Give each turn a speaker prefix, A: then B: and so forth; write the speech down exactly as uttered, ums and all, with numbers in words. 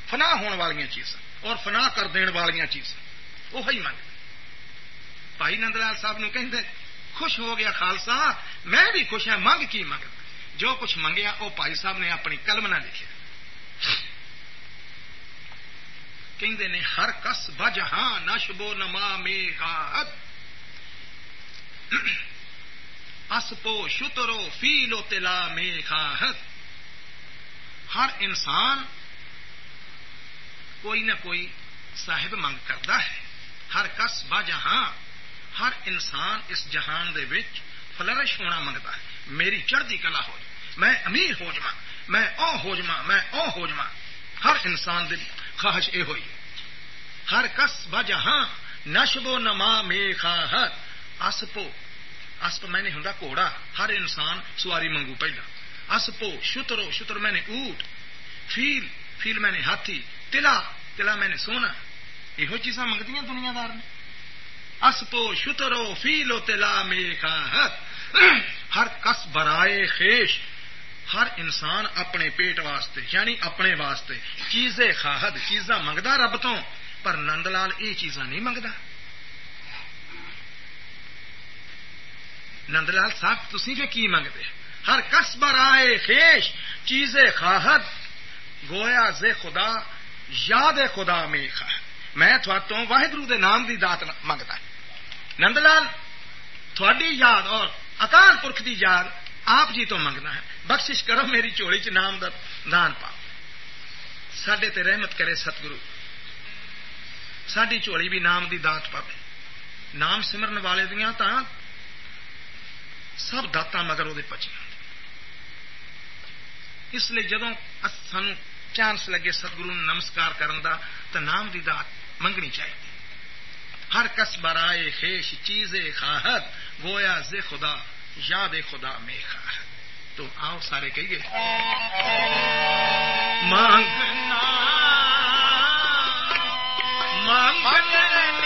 A: فنا ہونے والی چیزاں اور فنا کر دین والی چیزاں وہی منگ. بھائی نند لال صاحب نو کہندے خوش ہو گیا خالصہ میں بھی خوش ہاں منگ کی منگ جو کچھ منگیا وہ بھائی صاحب نے اپنی قلم نہ لکھیا. کہندے نے ہر کس بجہاں نشبو نما میں خواہد اسپو شترو فیلو تلا میں خواہد. ہر انسان کوئی نہ کوئی صاحب منگ کرتا ہے. ہر کس بجہاں ہر انسان اس جہان دے وچ فلرش ہونا منگتا ہے. میری چڑھتی کلا ہو جائے میں امیر ہو جاواں میں او ہو جاواں میں او ہو جاواں. ہر انسان دی خواہش یہ ہوئی. ہر کس بجہاں نشب و نما میں خواہد اسپو اسپ میں نے ہوندا گھوڑا. ہر انسان سواری منگو پہلا. اسپو شترو شتر میں نے اونٹ. فیل فیل میں نے ہاتھی. تلا تلا میں نے سونا. یہ چیزاں منگدیاں دنیا دار نے. اسپو شترو فیلو تلا میں خواہد. ہر کس برائے خیش ہر انسان اپنے پیٹ واسطے یعنی اپنے واسطے چیزیں خواہد چیزاں منگدا رب تو. پر نند لال یہ چیزاں نہیں منگدا. نند لال صاحب تسی جو کی منگتے ہر کس برائے خیش چیزیں خواہد گویا زے خدا یاد خدا میں خواہد. میں تھواتوں واحگرو دے نام دی دات منگتا. نند لال تھوڑی یاد اور اکال پرکھ دی یاد آپ جی تو منگنا ہے. بخشش کرو میری چولی چ نام دا دان پاؤ. ساڈے تے رحمت کرے ستگرو ساڈی چولی بھی نام دی دات پاوے. نام سمرن والے دیاں تاں سب داتا مگر وہ پچیاں. اس لیے جدوں سانو چانس لگے ستگرو نمسکار کرن دا تو نام دی دات منگنی چاہیے. ہر کس برائے خیش چیزیں خواہد گویا زے خدا یاد خدا میں خواہد. تو آؤ سارے کہیے مانگنا مانگنا